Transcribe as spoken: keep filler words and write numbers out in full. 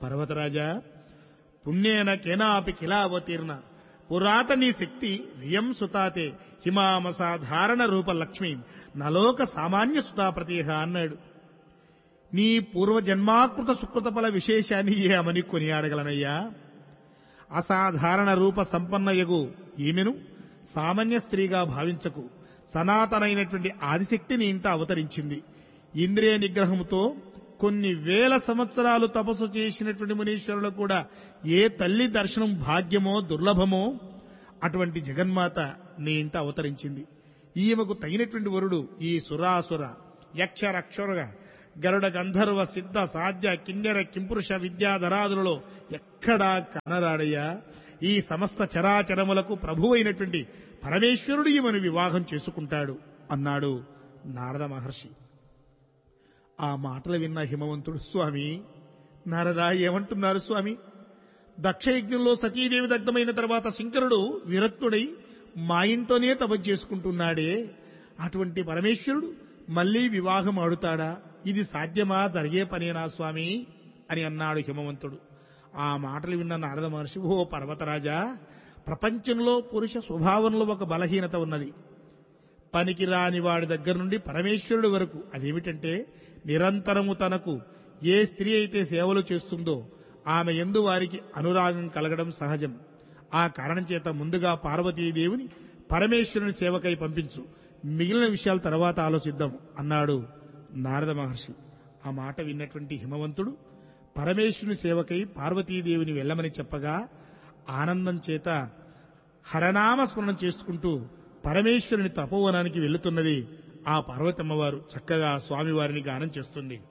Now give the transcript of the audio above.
పర్వతరాజా, పుణ్యేన కేనాపి కిలావతీర్ణ పురాతనీ శక్తి రియం సుతాతే హిమామ సాధారణ రూప లక్ష్మీ నలోక సామాన్య సుతా ప్రతీహ అన్నాడు. నీ పూర్వజన్మాకృత సుకృత ఫల విశేషాన్ని ఏమని కొనియాడగలనయ్యా? అసాధారణ రూప సంపన్నయగు ఈమెను సామాన్య స్త్రీగా భావించకు. సనాతనైనటువంటి ఆదిశక్తి నీ ఇంట అవతరించింది. ఇంద్రియ నిగ్రహంతో కొన్ని వేల సంవత్సరాలు తపస్సు చేసినటువంటి మునీశ్వరులు కూడా ఏ తల్లి దర్శనం భాగ్యమో దుర్లభమో అటువంటి జగన్మాత నీ ఇంట అవతరించింది. ఈమెకు తగినటువంటి వరుడు ఈ సురాసుర యక్ష రక్షరుగా గరుడ గంధర్వ సిద్ధ సాధ్య కిన్నెర కింపురుష విద్యాధరాదులలో ఎక్కడా కనరాడయ్యా. ఈ సమస్త చరాచరములకు ప్రభు అయినటువంటి పరమేశ్వరుడు ఈమెను వివాహం చేసుకుంటాడు అన్నాడు నారద మహర్షి. ఆ మాటలు విన్న హిమవంతుడు, స్వామి నారద ఏమంటున్నారు స్వామి? దక్షయజ్ఞంలో సతీదేవి దగ్ధమైన తర్వాత శంకరుడు విరక్తుడై మా ఇంట్లోనే తపస్సు చేసుకుంటున్నాడే, అటువంటి పరమేశ్వరుడు మళ్లీ వివాహం ఆడుతాడా? ఇది సాధ్యమా? జరిగే పనేనా స్వామి అని అన్నాడు హిమవంతుడు. ఆ మాటలు విన్న నారద మహర్షి, ఓ పర్వతరాజా, ప్రపంచంలో పురుష స్వభావంలో ఒక బలహీనత ఉన్నది. పనికిరాని వాడి దగ్గర నుండి పరమేశ్వరుడు వరకు. అదేమిటంటే నిరంతరము తనకు ఏ స్త్రీ అయితే సేవలు చేస్తుందో ఆమె యందు వారికి అనురాగం కలగడం సహజం. ఆ కారణం చేత ముందుగా పార్వతీదేవిని పరమేశ్వరుని సేవకై పంపించు, మిగిలిన విషయాల తర్వాత ఆలోచిద్దాం అన్నాడు నారద మహర్షి. ఆ మాట విన్నటువంటి హిమవంతుడు పరమేశ్వరుని సేవకై పార్వతీదేవిని వెళ్ళమని చెప్పగా ఆనందం చేత హరనామ స్మరణం చేసుకుంటూ పరమేశ్వరుని తపోవనానికి వెళ్తున్నది ఆ పార్వతమ్మవారు. చక్కగా స్వామివారిని గానం చేస్తుంది.